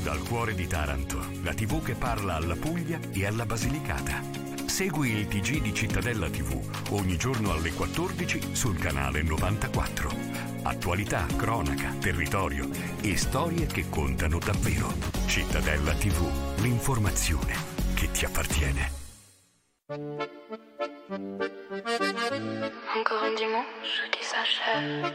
Dal cuore di Taranto, la TV che parla alla Puglia e alla Basilicata. Segui il TG di Cittadella TV ogni giorno alle 14 sul canale 94. Attualità, cronaca, territorio e storie che contano davvero. Cittadella TV, l'informazione che ti appartiene. Encore un dimanche qui s'achève.